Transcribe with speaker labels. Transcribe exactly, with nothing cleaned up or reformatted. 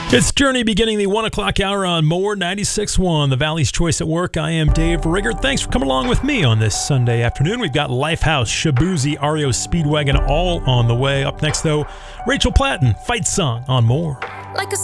Speaker 1: It's Journey beginning the one o'clock hour on More ninety-six point one, the Valley's Choice at Work. I am Dave Riggert. Thanks for coming along with me on this Sunday afternoon. We've got Lifehouse, Shabuzi, R E O Speedwagon all on the way. Up next, though, Rachel Platten, Fight Song on More.
Speaker 2: Like a